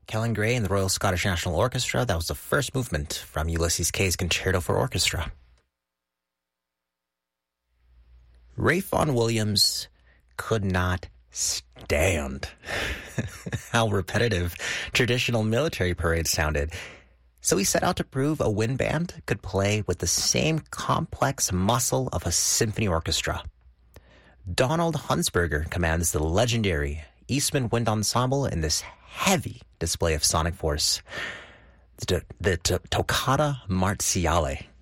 Kellen Gray and the Royal Scottish National Orchestra. That was the first movement from Ulysses Kay's Concerto for Orchestra. Ralph Vaughan Williams could not stand how repetitive traditional military parades sounded. So he set out to prove a wind band could play with the same complex muscle of a symphony orchestra. Donald Hunsberger commands the legendary Eastman Wind Ensemble in this heavy display of sonic force, the Toccata Marziale.